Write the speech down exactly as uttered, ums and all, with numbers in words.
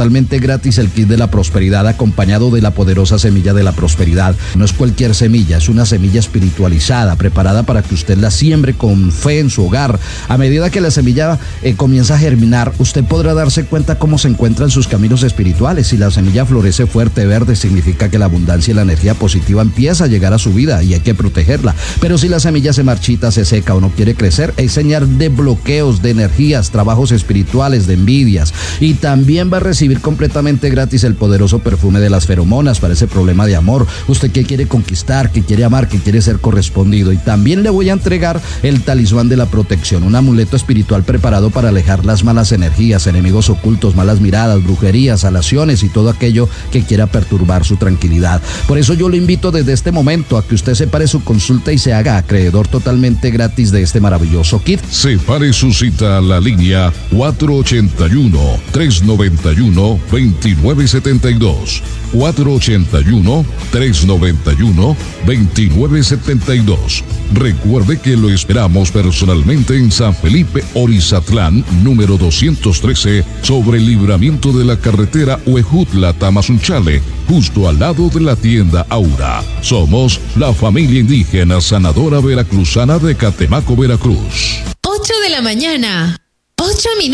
totalmente gratis el kit de la prosperidad acompañado de la poderosa semilla de la prosperidad. No es cualquier semilla, es una semilla espiritualizada, preparada para que usted la siembre con fe en su hogar. A medida que la semilla eh, comienza a germinar, usted podrá darse cuenta cómo se encuentran sus caminos espirituales. Si la semilla florece fuerte, verde, significa que la abundancia y la energía positiva empieza a llegar a su vida y hay que protegerla. Pero si la semilla se marchita, se seca o no quiere crecer, es señal de bloqueos, de energías, trabajos espirituales, de envidias. Y también va a recibir completamente gratis el poderoso perfume de las feromonas para ese problema de amor. Usted que quiere conquistar, que quiere amar, que quiere ser correspondido. Y también le voy a entregar el talismán de la protección, un amuleto espiritual preparado para alejar las malas energías, enemigos ocultos, malas miradas, brujerías, alaciones y todo aquello que quiera perturbar su tranquilidad. Por eso yo le invito desde este momento a que usted separe su consulta y se haga acreedor totalmente gratis de este maravilloso kit. Separe su cita a la línea cuatro ochenta y uno, trescientos noventa y uno, veintinueve setenta y dos. cuatro ochenta y uno, trescientos noventa y uno, veintinueve setenta y dos. Recuerde que lo esperamos personalmente en San Felipe, Orizatlán, número doscientos trece, sobre el libramiento de la carretera Huejutla-Tamazunchale, justo al lado de la tienda Aura. Somos la familia indígena sanadora veracruzana de Catemaco, Veracruz. ocho de la mañana, ocho minutos.